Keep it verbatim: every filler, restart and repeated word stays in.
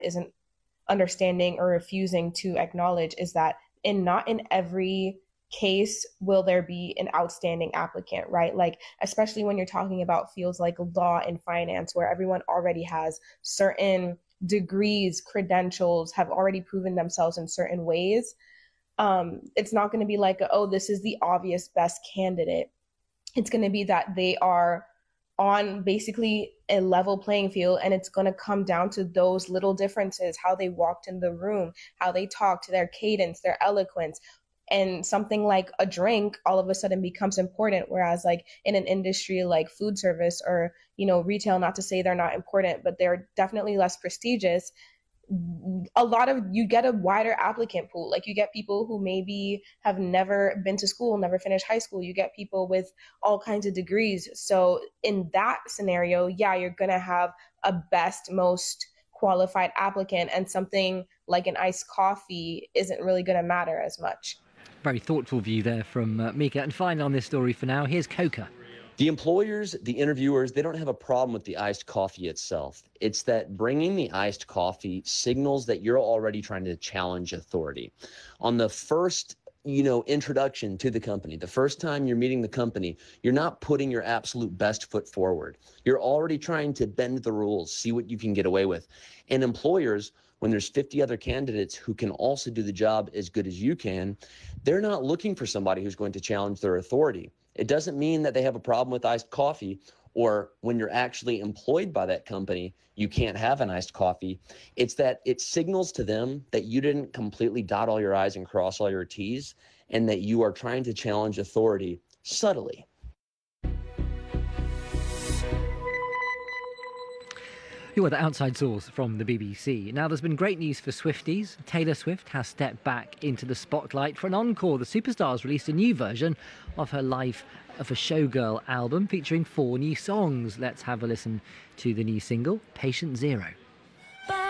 isn't understanding or refusing to acknowledge is that in not in every case will there be an outstanding applicant, right? Like, especially when you're talking about fields like law and finance, where everyone already has certain degrees, credentials, have already proven themselves in certain ways. Um, it's not going to be like, oh, this is the obvious best candidate. It's going to be that they are on basically a level playing field, and it's going to come down to those little differences, how they walked in the room, how they talked, their cadence, their eloquence. And something like a drink all of a sudden becomes important, whereas like in an industry like food service or, you know, retail, not to say they're not important, but they're definitely less prestigious, a lot of you get a wider applicant pool. Like, you get people who maybe have never been to school, never finished high school. You get people with all kinds of degrees. So in that scenario, yeah, you're going to have a best, most qualified applicant, and something like an iced coffee isn't really going to matter as much. Very thoughtful view there from uh, Mika. And finally on this story for now, here's Coca. The employers, the interviewers, they don't have a problem with the iced coffee itself. It's that bringing the iced coffee signals that you're already trying to challenge authority. On the first, you know, introduction to the company, the first time you're meeting the company, you're not putting your absolute best foot forward. You're already trying to bend the rules, see what you can get away with. And employers, when there's fifty other candidates who can also do the job as good as you can, they're not looking for somebody who's going to challenge their authority. It doesn't mean that they have a problem with iced coffee, or when you're actually employed by that company, you can't have an iced coffee. It's that it signals to them that you didn't completely dot all your I's and cross all your T's, and that you are trying to challenge authority subtly. You are the outside source from the B B C. Now, there's been great news for Swifties. Taylor Swift has stepped back into the spotlight for an encore. The superstar's released a new version of her Life of a Showgirl album featuring four new songs. Let's have a listen to the new single, Patient Zero.